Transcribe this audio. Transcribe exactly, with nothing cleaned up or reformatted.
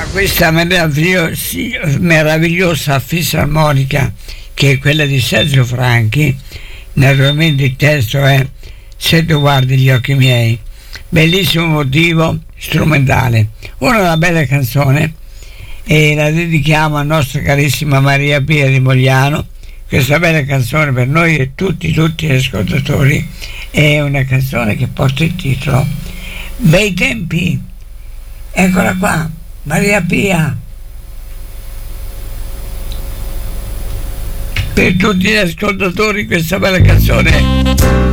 questa meravigliosa, meravigliosa fisarmonica che è quella di Sergio Franchi. Naturalmente il testo è Se tu guardi gli occhi miei, bellissimo motivo strumentale, una bella canzone, e la dedichiamo a nostra carissima Maria Pia di Mogliano. Questa bella canzone per noi e tutti tutti gli ascoltatori è una canzone che porta il titolo Bei tempi. Eccola qua, Maria Pia, per tutti gli ascoltatori questa bella canzone.